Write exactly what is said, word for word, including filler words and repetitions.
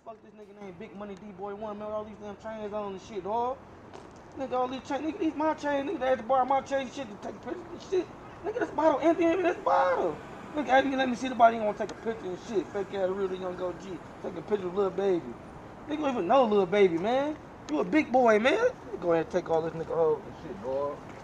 fuck this nigga named Big Money D-Boy one, man, with all these damn chains on and shit, dog. Nigga, all these chains, nigga, these my chains, nigga, they had to borrow my chain shit to take a picture and shit. Nigga, this bottle empty, nigga, this bottle. Nigga, ask me, let me see the body, you wanna take a picture and shit. Fake ass, really young O G, take a picture of Lil Baby. Nigga don't even know Lil Baby, man. You a big boy, man. Go ahead and take all this nigga hoes and shit, dog.